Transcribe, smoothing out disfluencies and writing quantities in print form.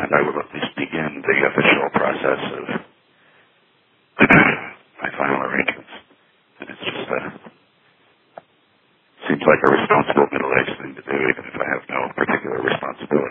and I will at least begin the official process of my final arrangements. And it's just seems like a responsible middle-aged thing to do, even if I have no particular responsibility.